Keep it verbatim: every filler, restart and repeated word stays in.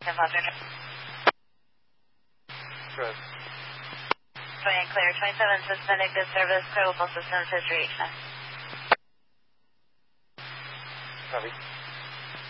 ten Foster. Good. twenty clear. twenty-seven suspended good service. Credible systems history. Copy.